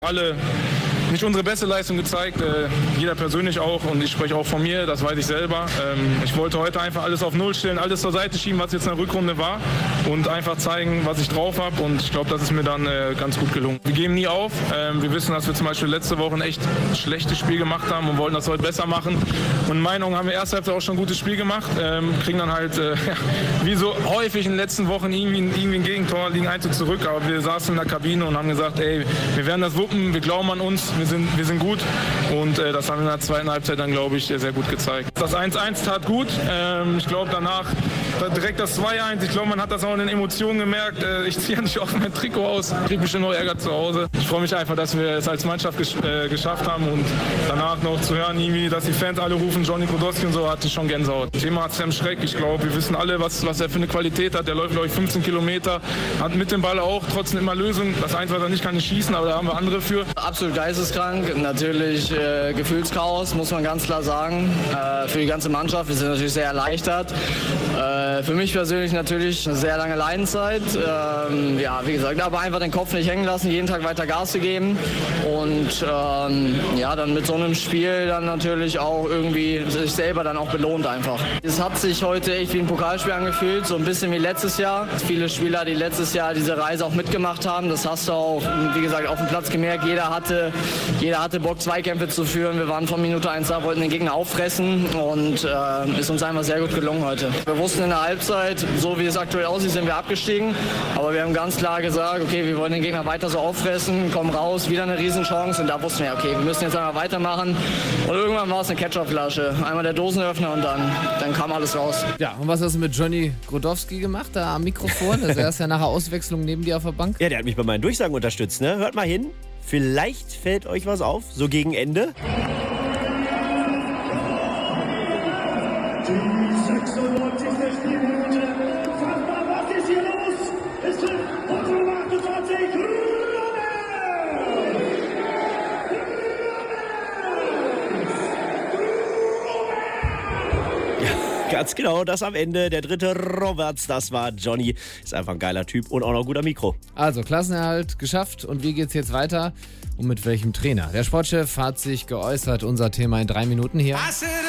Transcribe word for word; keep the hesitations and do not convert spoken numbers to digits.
Alle nicht unsere beste Leistung gezeigt, äh, jeder persönlich auch und ich spreche auch von mir, das weiß ich selber. Ähm, ich wollte heute einfach alles auf Null stellen, alles zur Seite schieben, was jetzt in der Rückrunde war und einfach zeigen, was ich drauf habe und ich glaube, das ist mir dann äh, ganz gut gelungen. Wir geben nie auf, ähm, wir wissen, dass wir zum Beispiel letzte Woche ein echt schlechtes Spiel gemacht haben und wollten das heute besser machen und in meinen Augen haben wir erste Halbzeit auch schon ein gutes Spiel gemacht, ähm, kriegen dann halt äh, wie so häufig in den letzten Wochen irgendwie, irgendwie ein Gegentor, liegen eins zurück, aber wir saßen in der Kabine und haben gesagt, ey, wir werden das wuppen, wir glauben an uns, wir sind, wir sind gut und äh, das haben wir in der zweiten Halbzeit dann, glaube ich, sehr gut gezeigt. Das eins eins tat gut, ähm, ich glaube danach direkt das zwei eins, ich glaube, man hat das auch in den Emotionen gemerkt, äh, ich ziehe nicht auf mein Trikot aus, kriege bestimmt noch Ärger zu Hause. Ich freue mich einfach, dass wir es als Mannschaft gesch- äh, geschafft haben und danach noch zu hören, irgendwie, dass die Fans alle rufen, Johnny Brodowski und so, hatte ich schon Gänsehaut. Thema Sam Schreck, ich glaube, wir wissen alle, was, was er für eine Qualität hat, der läuft, glaube ich, fünfzehn Kilometer, hat mit dem Ball auch trotzdem immer Lösungen, das Einzige, was er nicht kann, ist schießen, aber da haben wir andere für. Absolut geisteskrank, natürlich äh, Gefühlschaos, muss man ganz klar sagen, äh, für die ganze Mannschaft, wir sind natürlich sehr erleichtert. Äh, für mich persönlich natürlich eine sehr lange Leidenszeit, ähm, ja, wie gesagt, aber einfach den Kopf nicht hängen lassen, jeden Tag weiter Gas zu geben und ähm, ja, dann mit so einem Spiel dann natürlich auch irgendwie sich selber dann auch belohnt einfach. Es hat sich heute echt wie ein Pokalspiel angefühlt, so ein bisschen wie letztes Jahr. Viele Spieler, die letztes Jahr diese Reise auch mitgemacht haben, das hast du auch, wie gesagt, auf dem Platz gemerkt, jeder hatte, jeder hatte Bock, Zweikämpfe zu führen. Wir waren von Minute eins da, wollten den Gegner auffressen und äh, ist uns einfach sehr gut gelungen heute. Wir wussten in der Halbzeit, so wie es aktuell aussieht, sind wir abgestiegen, aber wir haben ganz klar gesagt, okay, wir wollen den Gegner weiter so auffressen, kommen raus, wieder eine Riesenchance und da wussten wir, okay, wir müssen jetzt einmal weitermachen und irgendwann war es eine Ketchupflasche, einmal der Dosenöffner und dann, dann kam alles raus. Ja, und was hast du mit Johnny Brodowski gemacht, da am Mikrofon? Also er ist ja nach der Auswechslung neben dir auf der Bank. Ja, der hat mich bei meinen Durchsagen unterstützt, ne? Hört mal hin, vielleicht fällt euch was auf, so gegen Ende. Die sechsundneunzigste Spielminute. Unfassbar, was ist hier los? Es trifft Otto achtundzwanzig. Ganz genau, das am Ende. Der dritte Roberts, das war Johnny. Ist einfach ein geiler Typ und auch noch guter Mikro. Also, Klassenerhalt geschafft. Und wie geht's jetzt weiter? Und mit welchem Trainer? Der Sportchef hat sich geäußert. Unser Thema in drei Minuten hier.